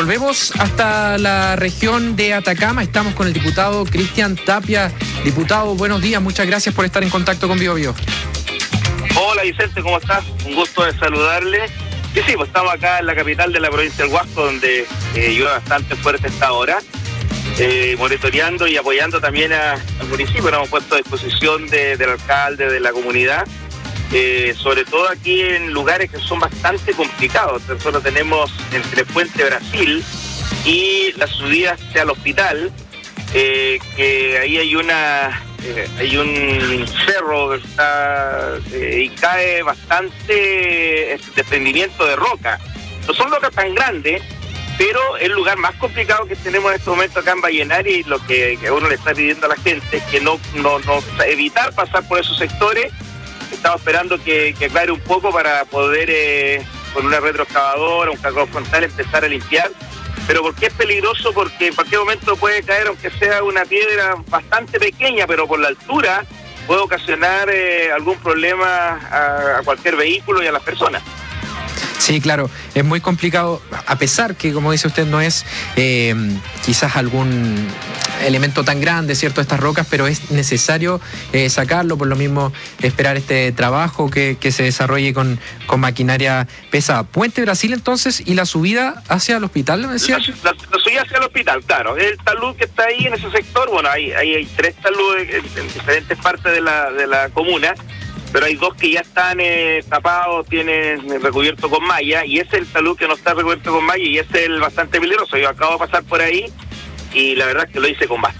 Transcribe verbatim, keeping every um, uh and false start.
Volvemos hasta la región de Atacama. Estamos con el diputado Cristian Tapia. Diputado, buenos días. Muchas gracias por estar en contacto con Bio Bio. Hola Vicente, ¿cómo estás? Un gusto de saludarle. Sí, sí, pues estamos acá en la capital de la provincia del Huasco, donde eh, llueve bastante fuerte esta hora, eh, monitoreando y apoyando también a, al municipio. Nos hemos puesto a disposición de, del alcalde, de la comunidad, eh, sobre todo aquí en lugares que son bastante complicados. Nosotros tenemos entre Puente Brasil y la subida hacia el hospital, eh, que ahí hay una... Eh, hay un cerro que está eh, y cae bastante desprendimiento de roca. No son rocas tan grandes, pero el lugar más complicado que tenemos en este momento acá en Vallenaria, y lo que, que uno le está pidiendo a la gente es que no, no, no o sea, evitar pasar por esos sectores. Estamos esperando que, que aclare un poco para poder eh, con una retroexcavadora, un cargador frontal, empezar a limpiar. Pero ¿por qué es peligroso? Porque en cualquier momento puede caer, aunque sea una piedra bastante pequeña, pero por la altura puede ocasionar eh, algún problema a, a cualquier vehículo y a las personas. Sí, claro, es muy complicado, a pesar que, como dice usted, no es eh, quizás algún elemento tan grande, ¿cierto?, estas rocas, pero es necesario eh, sacarlo, por lo mismo esperar este trabajo que, que se desarrolle con, con maquinaria pesada. Puente Brasil, entonces, y la subida hacia el hospital, ¿me decía? La, la, la subida hacia el hospital, claro. El talud que está ahí en ese sector, bueno, hay, hay, hay tres taludes en, en diferentes partes de la, de la comuna, pero hay dos que ya están eh, tapados, tienen recubierto con malla, y ese es el talud que no está recubierto con malla, y ese es el bastante peligroso. Yo acabo de pasar por ahí y la verdad es que lo hice con bastante